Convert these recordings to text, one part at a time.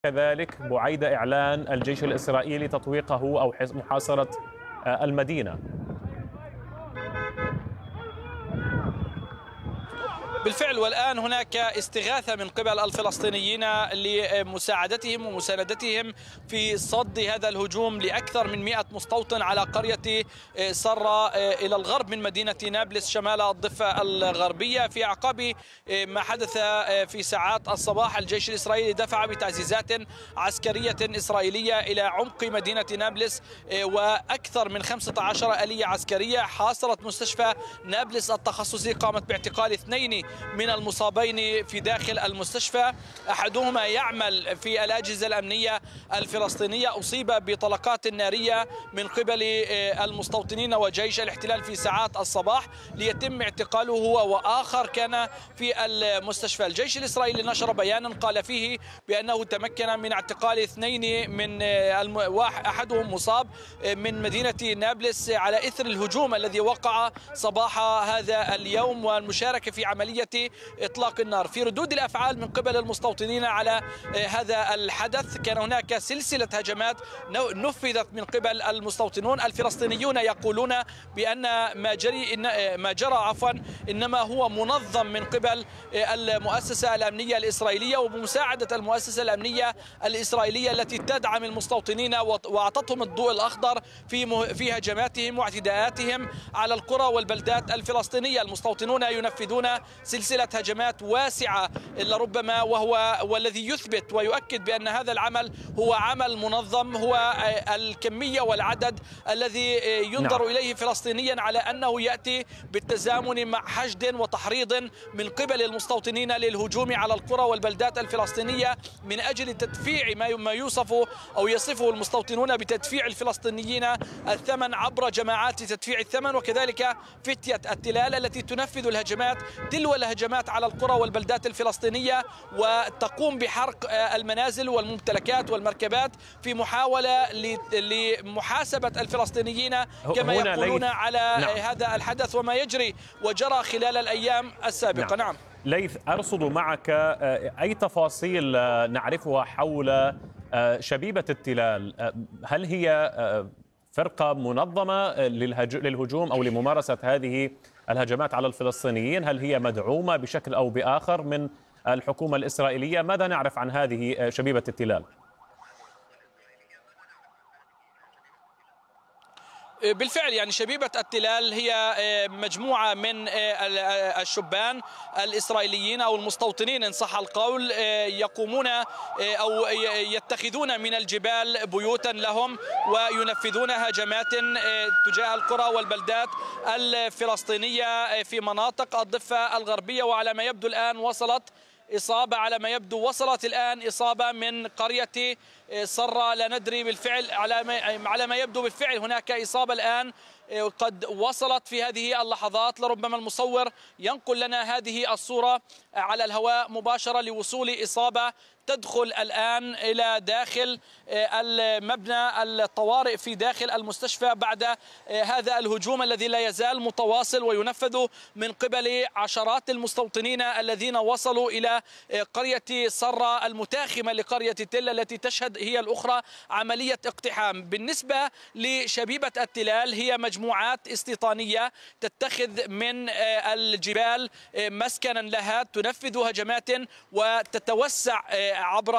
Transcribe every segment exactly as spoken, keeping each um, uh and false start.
كذلك بعيد إعلان الجيش الإسرائيلي تطويقه أو محاصرة المدينة. بالفعل، والآن هناك استغاثة من قبل الفلسطينيين لمساعدتهم ومساندتهم في صد هذا الهجوم لأكثر من مئة مستوطن على قرية صرة إلى الغرب من مدينة نابلس شمال الضفة الغربية. في أعقاب ما حدث في ساعات الصباح، الجيش الإسرائيلي دفع بتعزيزات عسكرية إسرائيلية إلى عمق مدينة نابلس، وأكثر من خمسة عشر آلية عسكرية حاصرت مستشفى نابلس التخصصي، قامت باعتقال اثنين من المصابين في داخل المستشفى. أحدهما يعمل في الأجهزة الأمنية الفلسطينية، أصيب بطلقات نارية من قبل المستوطنين وجيش الاحتلال في ساعات الصباح، ليتم اعتقاله هو، وآخر كان في المستشفى. الجيش الإسرائيلي نشر بيانا قال فيه بأنه تمكن من اعتقال اثنين من أحدهم مصاب من مدينة نابلس على إثر الهجوم الذي وقع صباح هذا اليوم والمشاركة في عملية إطلاق النار. في ردود الأفعال من قبل المستوطنين على هذا الحدث، كان هناك سلسلة هجمات نفذت من قبل المستوطنون. الفلسطينيون يقولون بأن ما جري ما جرى عفوا إنما هو منظم من قبل المؤسسة الأمنية الإسرائيلية وبمساعدة المؤسسة الأمنية الإسرائيلية التي تدعم المستوطنين وأعطتهم الضوء الأخضر في في هجماتهم واعتداءاتهم على القرى والبلدات الفلسطينية. المستوطنون ينفذون سلسلة هجمات واسعة لربما، وهو والذي يثبت ويؤكد بأن هذا العمل هو عمل منظم، هو الكمية والعدد الذي ينظر نعم. إليه فلسطينيا على أنه يأتي بالتزامن مع حشد وتحريض من قبل المستوطنين للهجوم على القرى والبلدات الفلسطينية من أجل تدفيع ما يوصف أو يصفه المستوطنون بتدفيع الفلسطينيين الثمن عبر جماعات تدفيع الثمن، وكذلك فتية التلال التي تنفذ الهجمات تلو الهجمات على القرى والبلدات الفلسطينية وتقوم بحرق المنازل والممتلكات والمركبات في محاولة لمحاسبة الفلسطينيين كما يقولون على نعم. هذا الحدث وما يجري وجرى خلال الأيام السابقة. نعم, نعم. ليث، أرصد معك أي تفاصيل نعرفها حول شبيبة التلال؟ هل هي فرقة منظمة للهجوم أو لممارسة هذه الهجمات على الفلسطينيين؟ هل هي مدعومة بشكل أو بآخر من الحكومة الإسرائيلية؟ ماذا نعرف عن هذه شبيبة التلال؟ بالفعل، يعني شبيبة التلال هي مجموعة من الشبان الإسرائيليين أو المستوطنين إن صح القول، يقومون أو يتخذون من الجبال بيوتا لهم وينفذون هجمات تجاه القرى والبلدات الفلسطينية في مناطق الضفة الغربية. وعلى ما يبدو الآن وصلت إصابة على ما يبدو وصلت الآن إصابة من قرية صرة، لا ندري بالفعل، على ما على ما يبدو بالفعل هناك إصابة الآن قد وصلت في هذه اللحظات. لربما المصور ينقل لنا هذه الصورة على الهواء مباشرة لوصول إصابة تدخل الآن إلى داخل المبنى الطوارئ في داخل المستشفى بعد هذا الهجوم الذي لا يزال متواصل وينفذ من قبل عشرات المستوطنين الذين وصلوا إلى قرية صرة المتاخمة لقرية تل التي تشهد هي الأخرى عملية اقتحام. بالنسبة لشبيبة التلال، هي مجموعات استيطانية تتخذ من الجبال مسكنا لها، تنفذ هجمات وتتوسع عبر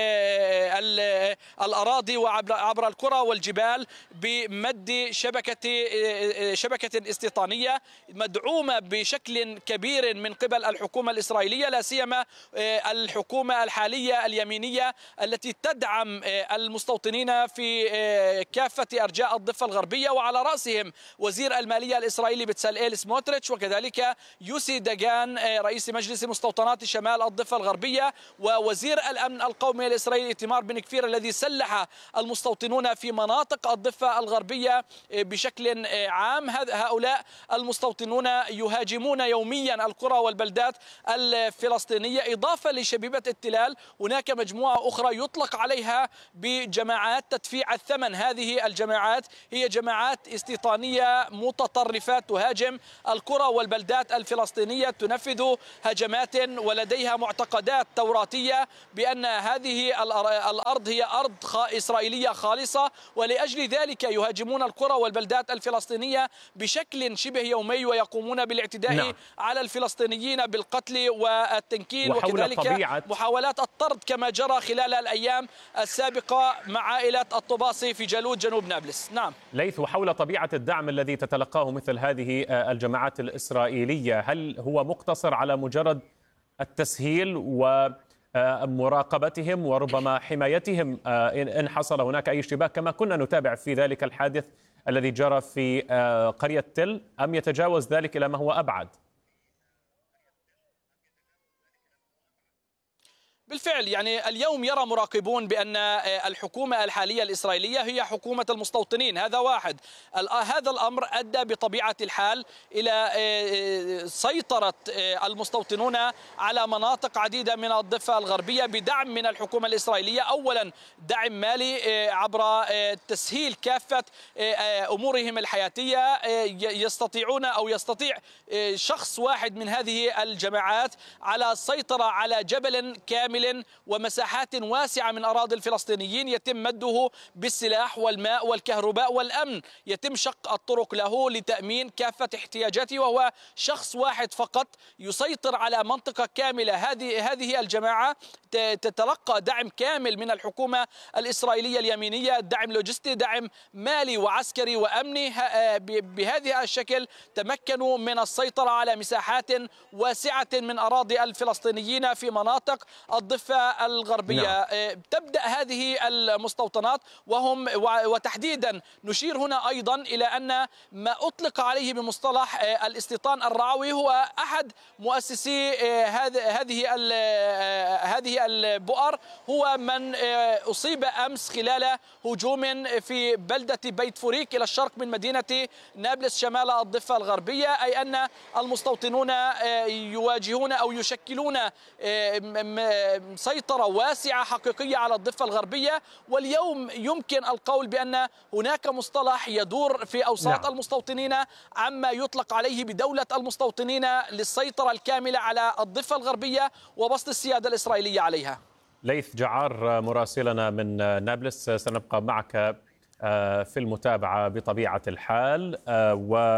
الأراضي وعبر القرى والجبال بمد شبكة شبكة استيطانية مدعومة بشكل كبير من قبل الحكومة الإسرائيلية، لا سيما الحكومة الحالية اليمينية التي تدعم المستوطنين في كافة أرجاء الضفة الغربية، وعلى رأسهم وزير المالية الإسرائيلي بتساليل سموتريتش، وكذلك يوسي داغان رئيس مجلس مستوطنات شمال الضفة الغربية، ووزير الأمن القومي الإسرائيلي إيتمار بن كفير الذي يتسلح المستوطنون في مناطق الضفة الغربية بشكل عام. هؤلاء المستوطنون يهاجمون يوميا القرى والبلدات الفلسطينية. إضافة لشبيبة التلال هناك مجموعة أخرى يطلق عليها بجماعات تدفيع الثمن. هذه الجماعات هي جماعات استيطانية متطرفة تهاجم القرى والبلدات الفلسطينية، تنفذ هجمات ولديها معتقدات توراتية بأن هذه الأرض هي أرض إسرائيلية خالصة، ولأجل ذلك يهاجمون القرى والبلدات الفلسطينية بشكل شبه يومي ويقومون بالاعتداء نعم. على الفلسطينيين بالقتل والتنكيل، وكذلك طبيعة... محاولات الطرد كما جرى خلال الأيام السابقة مع عائلة الطباصي في جالوت جنوب نابلس. نعم ليث، وحول طبيعة الدعم الذي تتلقاه مثل هذه الجماعات الإسرائيلية، هل هو مقتصر على مجرد التسهيل ومراقبتهم وربما حمايتهم إن حصل هناك أي اشتباه، كما كنا نتابع في ذلك الحادث الذي جرى في قرية تل، أم يتجاوز ذلك إلى ما هو أبعد؟ بالفعل يعني اليوم يرى مراقبون بأن الحكومة الحالية الإسرائيلية هي حكومة المستوطنين، هذا واحد. هذا الأمر أدى بطبيعة الحال إلى سيطرة المستوطنون على مناطق عديدة من الضفة الغربية بدعم من الحكومة الإسرائيلية. أولا دعم مالي عبر تسهيل كافة أمورهم الحياتية. يستطيعون أو يستطيع شخص واحد من هذه الجماعات على السيطرة على جبل كامل ومساحات واسعة من أراضي الفلسطينيين، يتم مده بالسلاح والماء والكهرباء والأمن، يتم شق الطرق له لتأمين كافة احتياجاته، وهو شخص واحد فقط يسيطر على منطقة كاملة. هذه هذه الجماعة تتلقى دعم كامل من الحكومة الإسرائيلية اليمينية، دعم لوجستي، دعم مالي وعسكري وأمني. بهذا الشكل تمكنوا من السيطرة على مساحات واسعة من أراضي الفلسطينيين في مناطق الضفة الغربية. نعم. تبدأ هذه المستوطنات وهم وتحديدا نشير هنا أيضا إلى أن ما أطلق عليه بمصطلح الاستيطان الرعوي هو أحد مؤسسي هذه هذه البؤر، هو من أصيب أمس خلال هجوم في بلدة بيت فوريك إلى الشرق من مدينة نابلس شمال الضفة الغربية، أي أن المستوطنون يواجهون أو يشكلون سيطرة واسعة حقيقية على الضفة الغربية. واليوم يمكن القول بأن هناك مصطلح يدور في أوساط نعم. المستوطنين عما يطلق عليه بدولة المستوطنين للسيطرة الكاملة على الضفة الغربية وبسط السيادة الإسرائيلية عليها. ليث جعار مراسلنا من نابلس، سنبقى معك في المتابعة بطبيعة الحال، و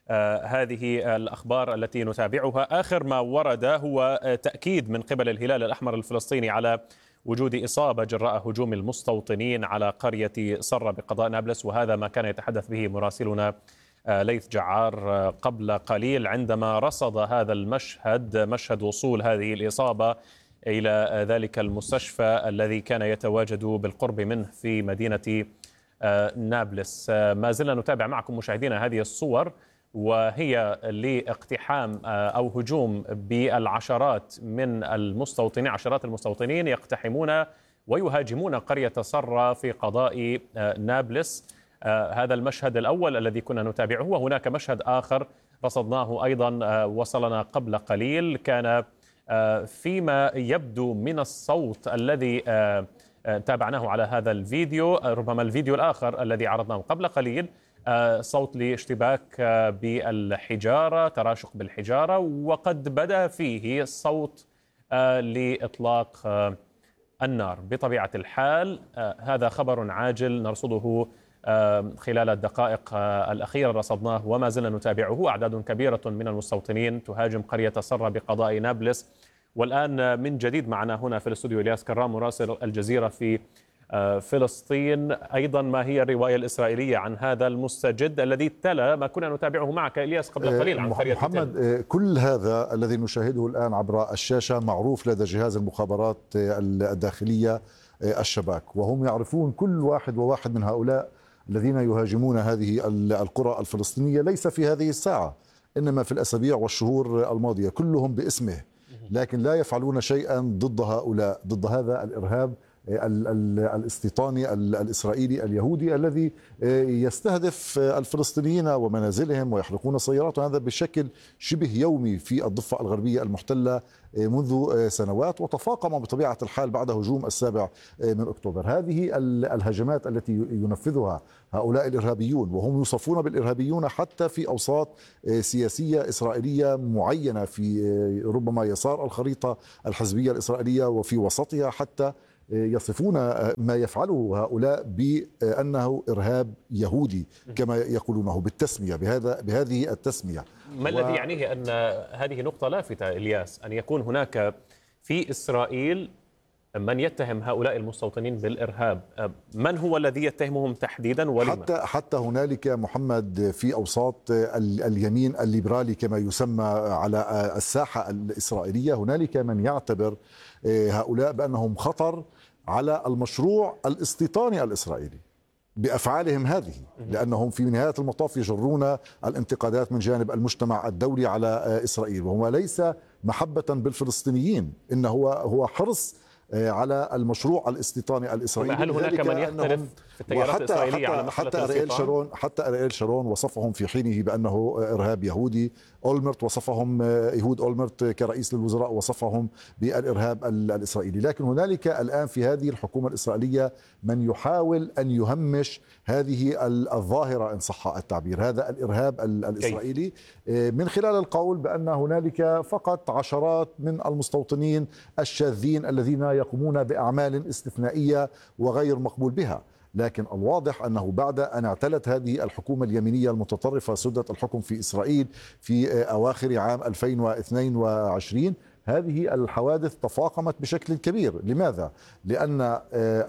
هذه الأخبار التي نتابعها آخر ما ورد هو تأكيد من قبل الهلال الأحمر الفلسطيني على وجود إصابة جراء هجوم المستوطنين على قرية صرة بقضاء نابلس، وهذا ما كان يتحدث به مراسلنا ليث جعار قبل قليل عندما رصد هذا المشهد، مشهد وصول هذه الإصابة إلى ذلك المستشفى الذي كان يتواجد بالقرب منه في مدينة نابلس. ما زلنا نتابع معكم مشاهدينا هذه الصور، وهي لاقتحام أو هجوم بالعشرات من المستوطنين، عشرات المستوطنين يقتحمون ويهاجمون قرية صرة في قضاء نابلس. هذا المشهد الأول الذي كنا نتابعه، وهناك مشهد آخر رصدناه أيضا وصلنا قبل قليل، كان فيما يبدو من الصوت الذي تابعناه على هذا الفيديو، ربما الفيديو الآخر الذي عرضناه قبل قليل، صوت لاشتباك بالحجارة، تراشق بالحجارة، وقد بدا فيه صوت لإطلاق النار. بطبيعة الحال هذا خبر عاجل نرصده خلال الدقائق الأخيرة، رصدناه وما زلنا نتابعه. أعداد كبيرة من المستوطنين تهاجم قرية صرة بقضاء نابلس. والآن من جديد معنا هنا في الاستوديو إلياس كرام مراسل الجزيرة في فلسطين. أيضا ما هي الرواية الإسرائيلية عن هذا المستجد الذي تلا ما كنا نتابعه معك إلياس قبل قليل عن قرية محمد تل. كل هذا الذي نشاهده الآن عبر الشاشة معروف لدى جهاز المخابرات الداخلية الشباك، وهم يعرفون كل واحد وواحد من هؤلاء الذين يهاجمون هذه القرى الفلسطينية، ليس في هذه الساعة إنما في الأسابيع والشهور الماضية، كلهم باسمه، لكن لا يفعلون شيئا ضد هؤلاء، ضد هذا الإرهاب الاستيطاني الإسرائيلي اليهودي الذي يستهدف الفلسطينيين ومنازلهم ويحرقون سياراتهم، هذا بشكل شبه يومي في الضفة الغربية المحتلة منذ سنوات، وتفاقم بطبيعة الحال بعد هجوم السابع من أكتوبر. هذه الهجمات التي ينفذها هؤلاء الإرهابيون، وهم يوصفون بالإرهابيون حتى في أوساط سياسية إسرائيلية معينة في ربما يسار الخريطة الحزبية الإسرائيلية وفي وسطها، حتى يصفون ما يفعله هؤلاء بأنه إرهاب يهودي كما يقولونه بالتسمية، بهذا بهذه التسمية. ما و... الذي يعنيه أن هذه نقطة لافتة إلياس، أن يكون هناك في إسرائيل من يتهم هؤلاء المستوطنين بالإرهاب؟ من هو الذي يتهمهم تحديدا ولما؟ حتى حتى هنالك محمد في أوساط اليمين الليبرالي كما يسمى على الساحة الإسرائيلية، هنالك من يعتبر هؤلاء بأنهم خطر على المشروع الاستيطاني الإسرائيلي بأفعالهم هذه، لأنهم في نهاية المطاف يجرون الانتقادات من جانب المجتمع الدولي على إسرائيل، وهو ليس محبة بالفلسطينيين، إنه هو هو حرص على المشروع الاستيطاني الإسرائيلي. هل هناك من يختلف في التيارات الإسرائيلية على مسألة حتى أرييل شارون حتى أرييل شارون وصفهم في حينه بأنه إرهاب يهودي، أولمرت وصفهم يهود أولمرت كرئيس للوزراء وصفهم بالإرهاب الإسرائيلي. لكن هنالك الآن في هذه الحكومة الإسرائيلية من يحاول أن يهمش هذه الظاهرة إن صح التعبير، هذا الإرهاب الإسرائيلي، من خلال القول بأن هنالك فقط عشرات من المستوطنين الشاذين الذين يقومون بأعمال استثنائية وغير مقبول بها. لكن الواضح أنه بعد أن اعتلت هذه الحكومة اليمينية المتطرفة سدة الحكم في إسرائيل في أواخر عام ألفين واثنين وعشرين، هذه الحوادث تفاقمت بشكل كبير. لماذا؟ لأن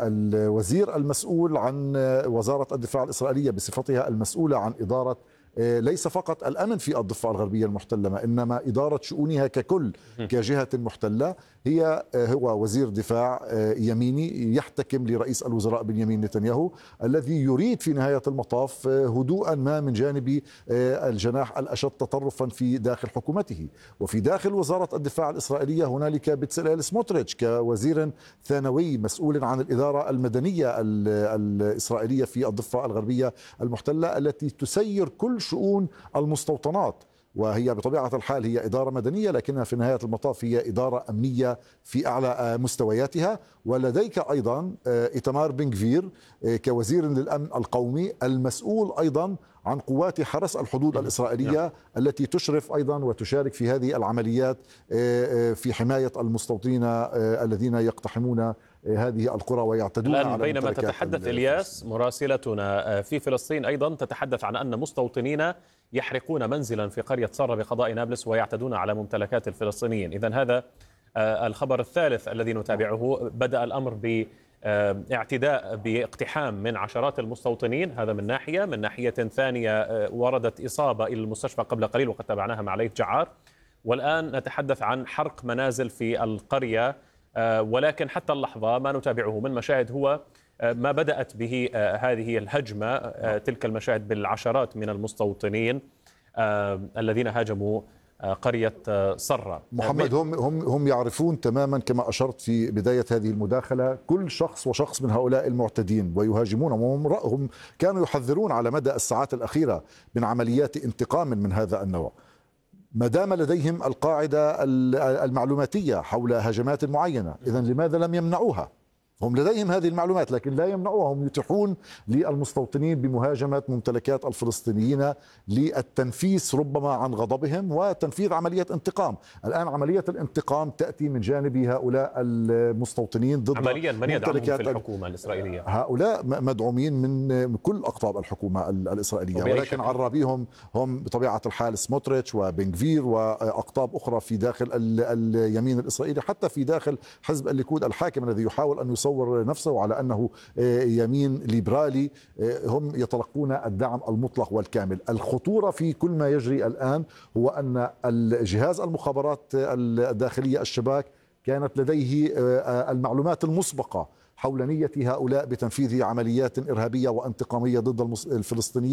الوزير المسؤول عن وزارة الدفاع الإسرائيلية بصفتها المسؤولة عن إدارة ليس فقط الأمن في الضفة الغربية المحتلة، إنما إدارة شؤونها ككل كجهة محتلة، هي هو وزير دفاع يميني يحتكم لرئيس الوزراء بنيامين نتنياهو، الذي يريد في نهاية المطاف هدوءا ما من جانب الجناح الأشد تطرفا في داخل حكومته. وفي داخل وزارة الدفاع الإسرائيلية هنالك بتسليل سموتريتش كوزير ثانوي مسؤول عن الإدارة المدنية الإسرائيلية في الضفة الغربية المحتلة، التي تسير كل شؤون المستوطنات، وهي بطبيعة الحال هي إدارة مدنية، لكنها في نهاية المطاف هي إدارة أمنية في أعلى مستوياتها. ولديك أيضا إيتمار بن غفير كوزير للأمن القومي المسؤول أيضا عن قوات حرس الحدود الإسرائيلية التي تشرف أيضا وتشارك في هذه العمليات في حماية المستوطنين الذين يقتحمون هذه القرى ويعتدون الآن على بينما تتحدث إلياس مراسلتنا في فلسطين أيضا تتحدث عن أن مستوطنين يحرقون منزلا في قرية صرة بقضاء نابلس ويعتدون على ممتلكات الفلسطينيين. إذن هذا الخبر الثالث الذي نتابعه، بدأ الأمر باعتداء باقتحام من عشرات المستوطنين، هذا من ناحية. من ناحية ثانية وردت إصابة إلى المستشفى قبل قليل وقد تابعناها مع ليث جعار، والآن نتحدث عن حرق منازل في القرية. ولكن حتى اللحظة ما نتابعه من مشاهد هو ما بدأت به هذه الهجمة، تلك المشاهد بالعشرات من المستوطنين الذين هاجموا قرية صرة. محمد، هم هم هم يعرفون تماما كما أشرت في بداية هذه المداخلة كل شخص وشخص من هؤلاء المعتدين ويهاجمونهم، وهم كانوا يحذرون على مدى الساعات الأخيرة من عمليات انتقام من هذا النوع. ما دام لديهم القاعدة المعلوماتية حول هجمات معينة، إذن لماذا لم يمنعوها؟ هم لديهم هذه المعلومات لكن لا يمنعوها، هم يتيحون للمستوطنين بمهاجمة ممتلكات الفلسطينيين للتنفيس ربما عن غضبهم وتنفيذ عملية انتقام. الآن عملية الانتقام تأتي من جانب هؤلاء المستوطنين ضد عمليا من يدعمهم في الحكومة الإسرائيلية. هؤلاء مدعومين من كل أقطاب الحكومة الإسرائيلية، ولكن عرابيهم هم بطبيعة الحال سموتريتش وبن غفير وأقطاب أخرى في داخل اليمين الإسرائيلي، حتى في داخل حزب الليكود الحاكم الذي يحاول أن يصور نفسه على أنه يمين ليبرالي، هم يتلقون الدعم المطلق والكامل. الخطورة في كل ما يجري الآن هو أن الجهاز المخابرات الداخلية الشباك كانت لديه المعلومات المسبقة حول نية هؤلاء بتنفيذ عمليات إرهابية وانتقامية ضد الفلسطينيين،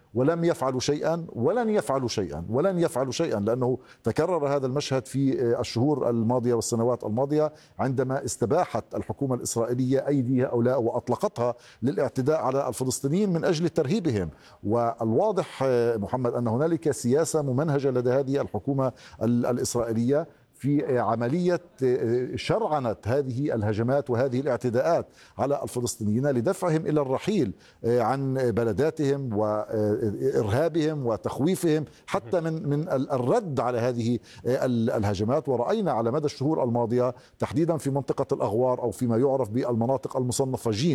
ولم يفعلوا شيئا ولن يفعلوا شيئا ولن يفعلوا شيئا لأنه تكرر هذا المشهد في الشهور الماضية والسنوات الماضية عندما استباحت الحكومة الإسرائيلية أيدي هؤلاء وأطلقتها للاعتداء على الفلسطينيين من أجل ترهيبهم. والواضح محمد أن هنالك سياسة ممنهجة لدى هذه الحكومة الإسرائيلية في عملية شرعنة هذه الهجمات وهذه الاعتداءات على الفلسطينيين لدفعهم إلى الرحيل عن بلداتهم وإرهابهم وتخويفهم حتى من من الرد على هذه الهجمات. ورأينا على مدى الشهور الماضية تحديدا في منطقة الأغوار أو فيما يعرف بالمناطق المصنفة جيم